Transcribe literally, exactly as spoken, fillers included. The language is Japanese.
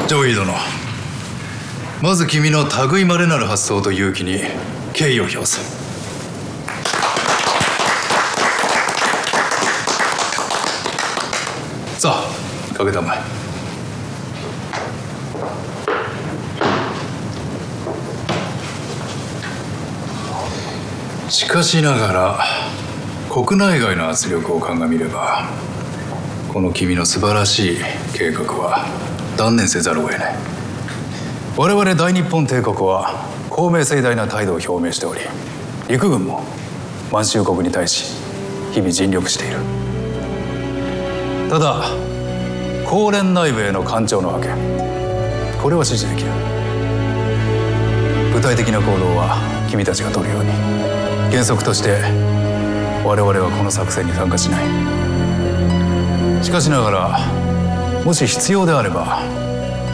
ジョイ殿、まず君の類いまれなる発想と勇気に敬意を表す。さあ、かけたまえ。しかしながら国内外の圧力を鑑みれば、この君の素晴らしい計画は断念せざるを得ない。我々大日本帝国は公明正大な態度を表明しており、陸軍も満州国に対し日々尽力している。ただ公連内部への艦長の派遣、これは指示できる。具体的な行動は君たちが取るように。原則として我々はこの作戦に参加しない。しかしながら、もし必要であれば